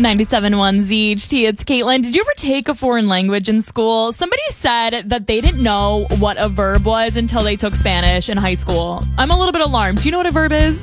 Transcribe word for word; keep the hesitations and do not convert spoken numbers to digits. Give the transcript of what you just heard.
ninety-seven point one Z H T, it's Caitlin. Did you ever take a foreign language in school? Somebody said that they didn't know what a verb was until they took Spanish in high school. I'm a little bit alarmed. Do you know what a verb is?